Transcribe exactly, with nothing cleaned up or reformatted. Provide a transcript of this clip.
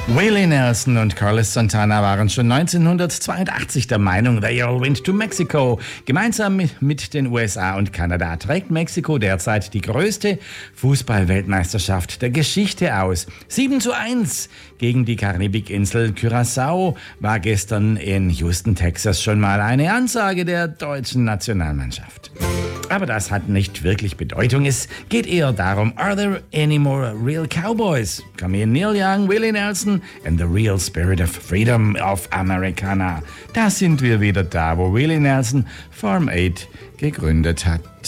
Willie Nelson und Carlos Santana waren schon neunzehnhundertzweiundachtzig der Meinung, they all went to Mexico. Gemeinsam mit den U S A und Kanada trägt Mexiko derzeit die größte Fußball-Weltmeisterschaft der Geschichte aus. sieben zu eins gegen die Karibikinsel Curaçao war gestern in Houston, Texas schon mal eine Ansage der deutschen Nationalmannschaft. Aber das hat nicht wirklich Bedeutung. Es geht eher darum, are there any more real cowboys? Come in Neil Young, Willie Nelson and the real spirit of freedom of Americana. Da sind wir wieder da, wo Willie Nelson Farm Aid gegründet hat.